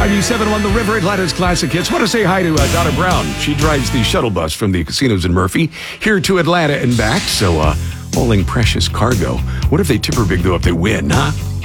97 on the River, Atlanta's classic hits. Want to say hi to Donna Brown. She drives the shuttle bus from the casinos in Murphy here to Atlanta and back. So, hauling precious cargo. What if they tip her big, though, if they win, huh?